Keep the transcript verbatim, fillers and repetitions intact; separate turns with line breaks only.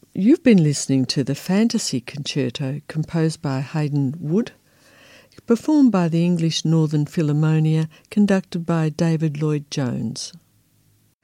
You've been listening to the Fantasy Concerto composed by Hayden Wood, performed by the English Northern Philharmonia, conducted by David Lloyd-Jones.